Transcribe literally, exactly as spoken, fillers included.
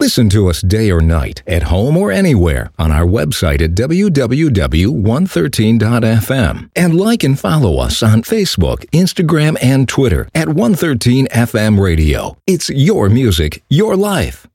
Listen to us day or night, at home or anywhere, on our website at w w w dot one thirteen dot f m. And like and follow us on Facebook, Instagram, and Twitter at one thirteen F M Radio. It's your music, your life.